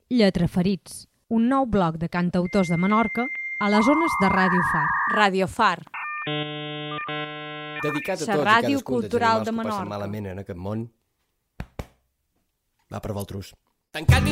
Lletraferits, un nou bloc de cantautors de Menorca a les zones de Ràdio Far. Ràdio Far. Dedicat a La tots i ràdio cadascun dels cultural animals de que passen Menorca. malament en aquest món. Va per Valtrus. Tancat